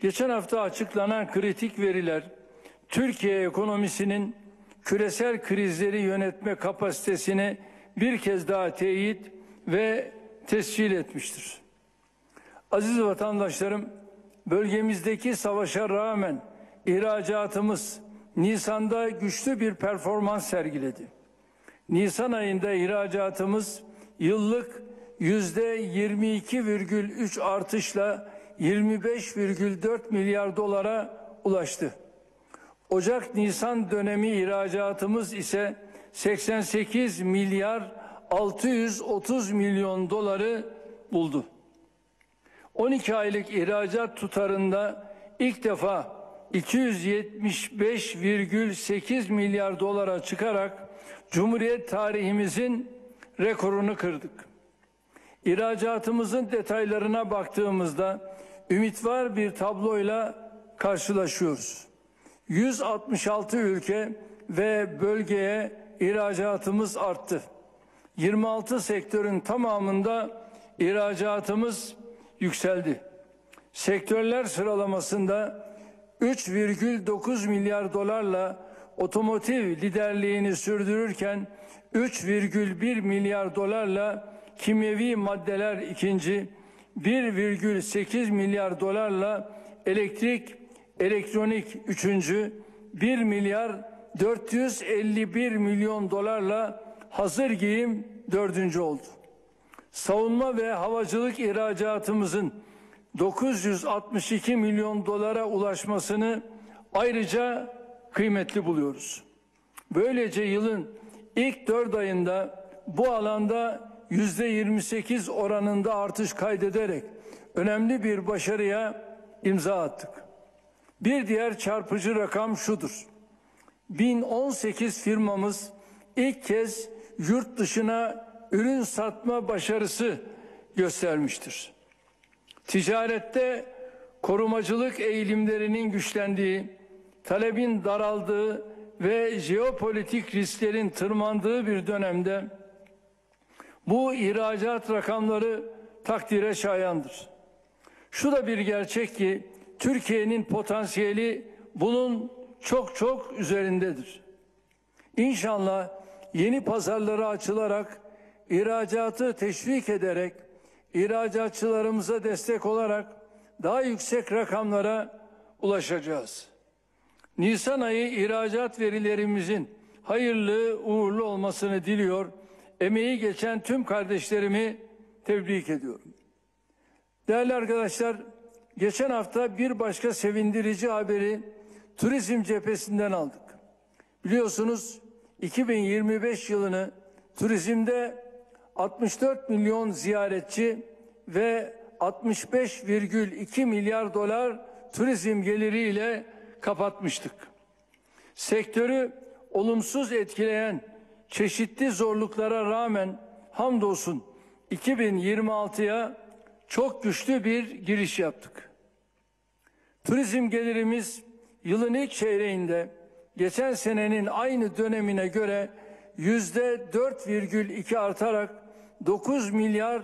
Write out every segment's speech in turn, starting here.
Geçen hafta açıklanan kritik veriler, Türkiye ekonomisinin küresel krizleri yönetme kapasitesini bir kez daha teyit ve tescil etmiştir. Aziz vatandaşlarım, bölgemizdeki savaşa rağmen ihracatımız Nisan'da güçlü bir performans sergiledi. Nisan ayında ihracatımız yıllık %22,3 artışla 25,4 milyar dolara ulaştı. Ocak-Nisan dönemi ihracatımız ise 88 milyar 630 milyon doları buldu. 12 aylık ihracat tutarında ilk defa 275,8 milyar dolara çıkarak Cumhuriyet tarihimizin rekorunu kırdık. İhracatımızın detaylarına baktığımızda ümit var bir tabloyla karşılaşıyoruz. 166 ülke ve bölgeye ihracatımız arttı. 26 sektörün tamamında ihracatımız yükseldi. Sektörler sıralamasında 3,9 milyar dolarla otomotiv liderliğini sürdürürken 3,1 milyar dolarla kimyevi maddeler ikinci, 1,8 milyar dolarla elektronik üçüncü, 1 milyar 451 milyon dolarla hazır giyim dördüncü oldu. Savunma ve havacılık ihracatımızın 962 milyon dolara ulaşmasını ayrıca kıymetli buluyoruz. Böylece yılın ilk 4 ayında bu alanda %28 oranında artış kaydederek önemli bir başarıya imza attık. Bir diğer çarpıcı rakam şudur: 1018 firmamız ilk kez yurt dışına ürün satma başarısı göstermiştir. Ticarette korumacılık eğilimlerinin güçlendiği, talebin daraldığı ve jeopolitik risklerin tırmandığı bir dönemde bu ihracat rakamları takdire şayandır. Şu da bir gerçek ki Türkiye'nin potansiyeli bunun çok üzerindedir. İnşallah yeni pazarlara açılarak, ihracatı teşvik ederek, ihracatçılarımıza destek olarak daha yüksek rakamlara ulaşacağız. Nisan ayı ihracat verilerimizin hayırlı uğurlu olmasını diliyor, emeği geçen tüm kardeşlerimi tebrik ediyorum. Değerli arkadaşlar, geçen hafta bir başka sevindirici haberi turizm cephesinden aldık. Biliyorsunuz 2025 yılını turizmde 64 milyon ziyaretçi ve 65,2 milyar dolar turizm geliriyle kapatmıştık. Sektörü olumsuz etkileyen çeşitli zorluklara rağmen hamdolsun 2026'ya çok güçlü bir giriş yaptık. Turizm gelirimiz yılın ilk çeyreğinde geçen senenin aynı dönemine göre %4,2 artarak 9 milyar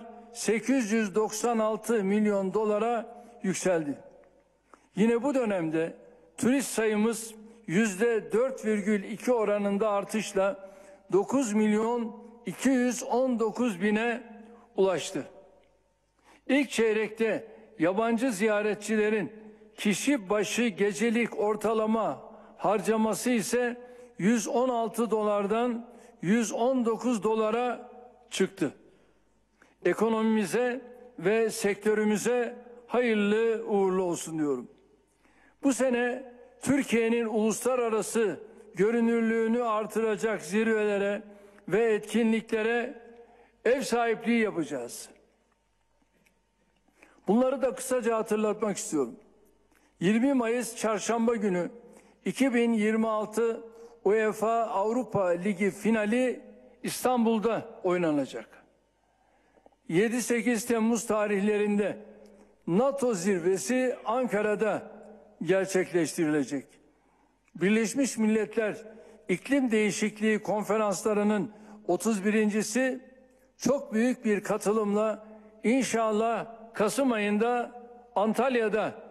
896 milyon dolara yükseldi. Yine bu dönemde turist sayımız %4,2 oranında artışla 9 milyon 219 bine ulaştı. İlk çeyrekte yabancı ziyaretçilerin kişi başı gecelik ortalama harcaması ise 116 dolardan 119 dolara çıktı. Ekonomimize ve sektörümüze hayırlı uğurlu olsun diyorum. Bu sene Türkiye'nin uluslararası görünürlüğünü artıracak zirvelere ve etkinliklere ev sahipliği yapacağız. Bunları da kısaca hatırlatmak istiyorum. 20 Mayıs Çarşamba günü 2026 UEFA Avrupa Ligi finali İstanbul'da oynanacak. 7-8 Temmuz tarihlerinde NATO zirvesi Ankara'da gerçekleştirilecek. Birleşmiş Milletler İklim Değişikliği Konferanslarının 31.'si çok büyük bir katılımla inşallah Kasım ayında Antalya'da